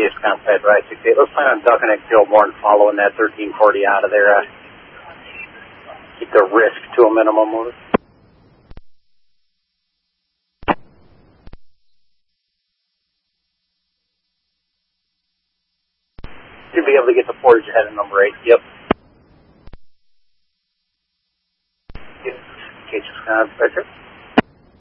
Case contact right 68. Let's plan on ducking at Gilmore and following that 1340 out of there. Keep the risk to a minimum. Over. Should be able to get the portage ahead of number 8. Yep. Case contact.